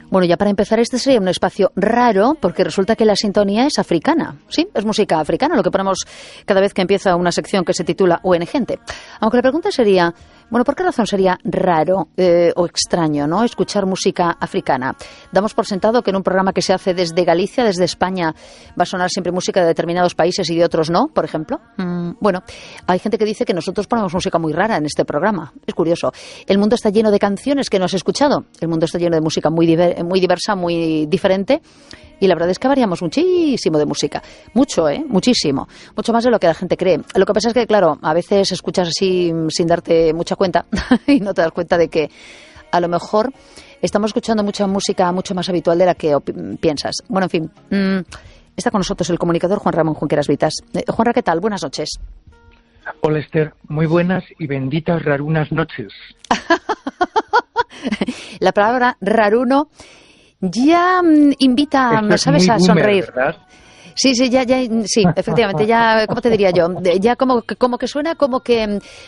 Bueno, ya para empezar, este sería un espacio raro porque resulta que la sintonía es africana. Sí, es música africana, lo que ponemos cada vez que empieza una sección que se titula UN Gente. Aunque la pregunta sería, bueno, ¿por qué razón sería raro o extraño, ¿no?, escuchar música africana? Damos por sentado que en un programa que se hace desde Galicia, desde España, va a sonar siempre música de determinados países y de otros no, por ejemplo. Bueno, hay gente que dice que nosotros ponemos música muy rara en este programa. Es curioso. El mundo está lleno de canciones que no has escuchado. El mundo está lleno de música muy diversa, muy diferente. Y la verdad es que variamos muchísimo de música. Mucho, muchísimo. Mucho más de lo que la gente cree. Lo que pasa es que, claro, a veces escuchas así sin darte mucha cuenta y no te das cuenta de que a lo mejor estamos escuchando mucha música mucho más habitual de la que piensas. Bueno, en fin, está con nosotros el comunicador Juan Ramón Junqueras Vitas. Juanra, ¿qué tal? Buenas noches. Hola, Esther. Muy buenas y benditas rarunas noches. La palabra raruno ya invita, ¿sabes?, a sonreír. ¿Verdad? Sí, sí, sí, efectivamente, ya, ¿cómo te diría yo? Ya como que suena como que